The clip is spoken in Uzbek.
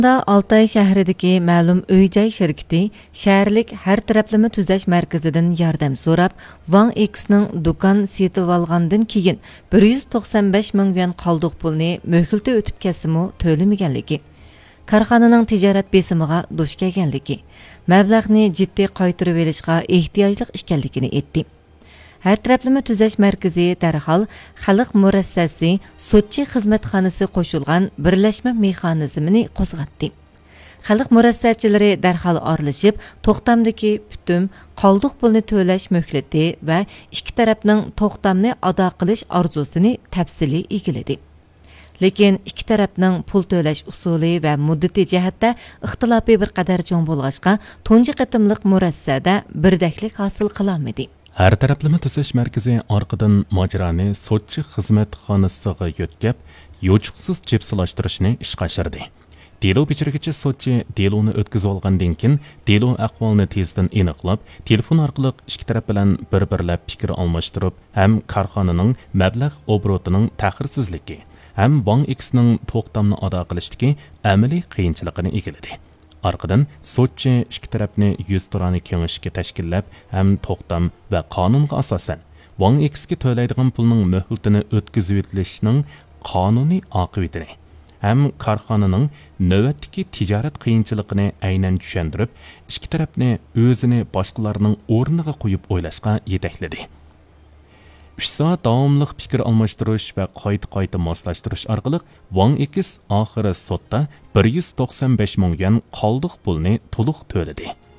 Altay shahridagi ma'lum uy-joy shirkati shaharlik har taraflama tuzash markazidan yordam so'rab Wang X'ning do'kon setib olgandan keyin 195 ming yuan qoldiq pulni mo'kilda o'tib ketsa-mu to'lamaganligi, korxonaning tijorat besimiga duch kelganligi, mablag'ni jiddiy qaytarib olishga ehtiyojli ekanligini aytdi. Her taraflama tuzash markazi darhol xalq murassasi sotchi xizmatxonasi qo'shilgan birlashma mexanizmini qo'zg'atdi. Xalq murassachilari darhol aralashib, to'xtamdagi putum, qoldiq pulni to'lash muhlati va ikki tarafning to'xtamni ado qilish orzusini tafsili egiladi. Lekin ikki tarafning pul to'lash usuli va muddati jihatda ixtilofi bir qadar cho'ng bo'lg'achqa, tunji qatimliq murassada birdaklik hosil qilolmadi. Her taraflama tuzash markazi orqadan mojaroni sotchi xizmatxonasiga yo'tkab, yo'chiqsiz jepsilashtirishni ishga oshirdi. Delo bechirgichi sotchi deloni o'tkazib olgandan keyin delo ahvolini tezdan aniqlab, telefon orqali ikki taraf bilan bir-birlab fikr almashtirib, ham korxonaning mablag' oborotining ta'xirsizligi, ham Wang X'ning to'xtamni ado qilishdagi amaliy qiyinchiligini egiladi. Arqadan sotchi ikki tarafni 100 turani kengashga tashkillab, ham to'xtam va qonunga asosan Wang X'ga to'laydigan pulning muhlatini o'tkazib etilishning qonuniy oqibatini, ham korxonaning navbatdagi tijorat qiyinchiligini aynan tushuntirib, ikki tarafni o'zini boshqalarning o'rniga qo'yib o'ylashga yetakladi. 3 soat davomli fikr almashtirish va qayta moslashtirish orqali Wang X oxiri sotda 195 ming yuan qoldiq pulni to'liq to'ladi.